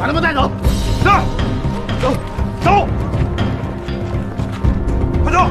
把他们带走。 是，走，走，快走！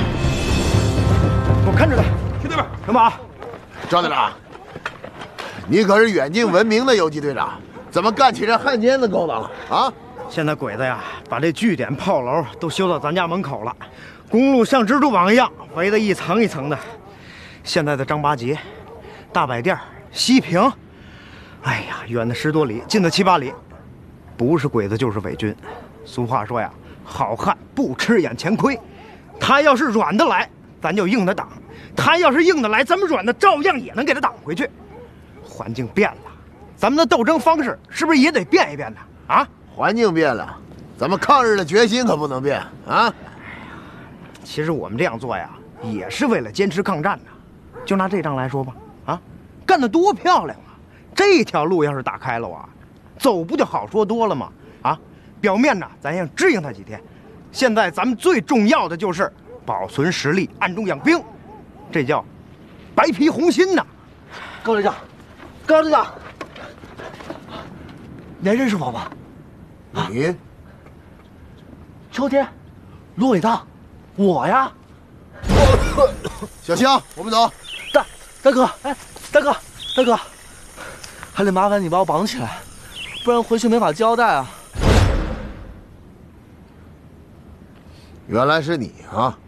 我看着他，去那边。什么？ 赵队长，你可是远近闻名的游击队长，怎么干起这汉奸的勾当了啊？ 现在鬼子呀，把这据点炮楼都修到咱家门口了，公路像蜘蛛网一样围得一层一层的。现在的张八节、大摆店、西平，哎呀，远的10多里，近的7、8里，不是鬼子就是伪军。俗话说呀，好汉不吃眼前亏。他要是软的来，咱就硬的挡；他要是硬的来，咱们软的照样也能给他挡回去。环境变了，咱们的斗争方式是不是也得变一变呢？啊？ 环境变了，咱们抗日的决心可不能变啊！ 其实我们这样做呀，也是为了坚持抗战呢。就拿这仗来说吧，啊，干得多漂亮啊！这条路要是打开了啊，走不就好说多了吗？啊，表面呢咱先支应他几天，现在咱们最重要的就是保存实力，暗中养兵，这叫白皮红心呐！ 高队长，高队长，你还认识我吗？ 你， 秋天，芦苇荡，我呀。 小香，我们走。 大哥，哎，大哥，还得麻烦你把我绑起来，不然回去没法交代啊。 原来是你啊！